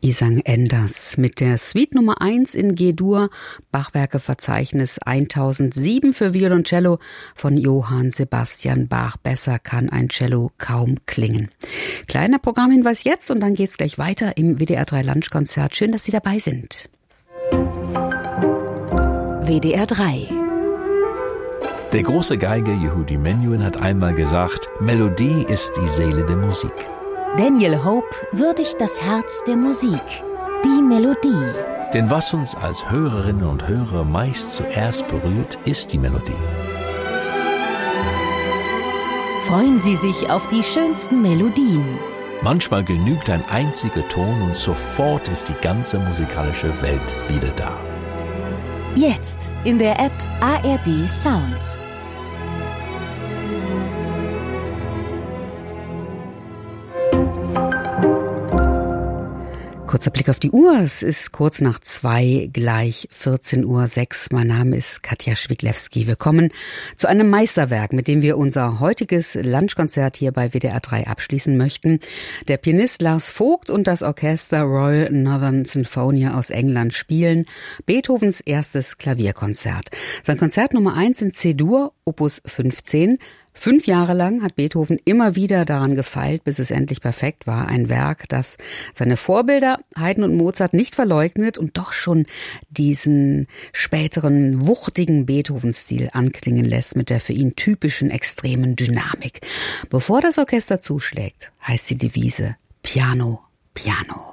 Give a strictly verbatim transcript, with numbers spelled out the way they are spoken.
Isang Enders mit der Suite Nummer eins in G-Dur, Bachwerkeverzeichnis eintausendsieben für Violoncello von Johann Sebastian Bach. Besser kann ein Cello kaum klingen. Kleiner Programmhinweis jetzt und dann geht's gleich weiter im W D R drei Lunchkonzert. Schön, dass Sie dabei sind. W D R drei. Der große Geiger Yehudi Menuhin hat einmal gesagt, Melodie ist die Seele der Musik. Daniel Hope würdigt das Herz der Musik, die Melodie. Denn was uns als Hörerinnen und Hörer meist zuerst berührt, ist die Melodie. Freuen Sie sich auf die schönsten Melodien. Manchmal genügt ein einziger Ton und sofort ist die ganze musikalische Welt wieder da. Jetzt in der App A R D Sounds. Kurzer Blick auf die Uhr. Es ist kurz nach zwei, gleich vierzehn Uhr sechs. Mein Name ist Katja Schwiglewski. Willkommen zu einem Meisterwerk, mit dem wir unser heutiges Lunchkonzert hier bei W D R drei abschließen möchten. Der Pianist Lars Vogt und das Orchester Royal Northern Sinfonia aus England spielen Beethovens erstes Klavierkonzert. Sein Konzert Nummer eins in C-Dur, Opus fünfzehn. Fünf Jahre lang hat Beethoven immer wieder daran gefeilt, bis es endlich perfekt war. Ein Werk, das seine Vorbilder Haydn und Mozart nicht verleugnet und doch schon diesen späteren, wuchtigen Beethoven-Stil anklingen lässt mit der für ihn typischen extremen Dynamik. Bevor das Orchester zuschlägt, heißt die Devise Piano, Piano.